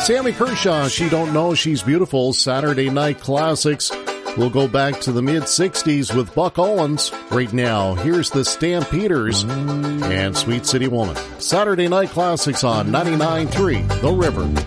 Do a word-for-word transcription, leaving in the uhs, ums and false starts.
Sammy Kershaw, She Don't Know She's Beautiful, Saturday Night Classics. We'll go back to the mid-sixties with Buck Owens. Right now, here's the Stampeders and Sweet City Woman. Saturday Night Classics on ninety-nine point three The River.